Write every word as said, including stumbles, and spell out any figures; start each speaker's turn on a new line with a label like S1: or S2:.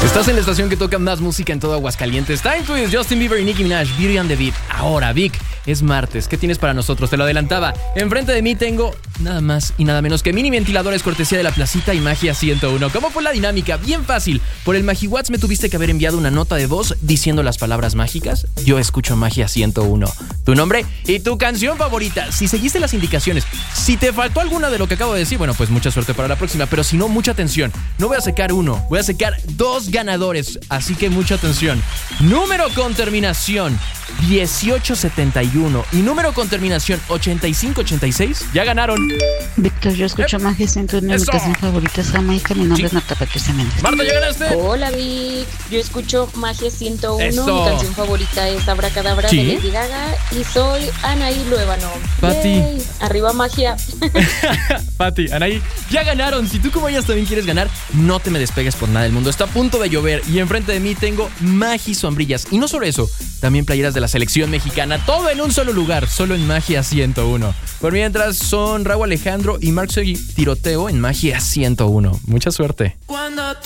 S1: Estás en la estación que toca más música en todo Aguascalientes. Time Twist, Justin Bieber y Nicki Minaj, Beauty and the Beat. Ahora, Vic, es martes. ¿Qué tienes para nosotros? Te lo adelantaba. Enfrente de mí tengo nada más y nada menos que mini ventiladores cortesía de la Placita y Magia ciento uno. ¿Cómo fue la dinámica? Bien fácil. Por el MagiWhat's me tuviste que haber enviado una nota de voz diciendo las palabras mágicas. Yo escucho Magia ciento uno. Tu nombre y tu canción favorita. Si seguiste las indicaciones, si te faltó alguna de lo que acabo de decir, bueno, pues mucha suerte para la próxima. Pero si no, mucha atención. No voy a sacar uno, voy a sacar dos ganadores. Así que mucha atención. Número con terminación dieciocho setenta y uno y número con terminación ochenta y cinco ochenta y seis ya ganaron.
S2: Víctor, yo escucho
S1: ¿Eh?
S2: Magia ciento uno. Mi canción favorita es Jamaica. Mi nombre
S1: Sí.
S2: es Marta Patricia Méndez.
S1: Marta, ¿ya ganaste?
S3: Hola Vic, yo escucho Magia ciento uno.
S1: Eso.
S3: Mi canción favorita es Abracadabra
S1: ¿Sí?
S3: de Lady Gaga y soy Anaí Luébano.
S1: Pati.
S3: Yay. Arriba Magia.
S1: Pati, Anaí, ya ganaron. Si tú como ellas también quieres ganar, no te me despegues por nada del mundo. Está a punto de llover y enfrente de mí tengo Magi sombrillas. Y no solo eso, también playeras de la selección mexicana. Todo en un solo lugar, solo en Magia ciento uno. Por mientras son Raúl Alejandro y Mark Seguí, Tiroteo en Magia ciento uno. Mucha suerte.